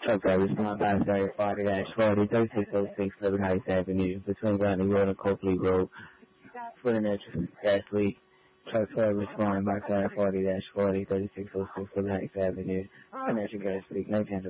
Truck driver respond by Sorry 40-40, 3606 Liberty Heights Avenue, between Grantley Road and Copley Road, for the natural gas leak. Truck driver respond by Sorry 40-40, 3606 Liberty Heights Avenue, for natural gas leak.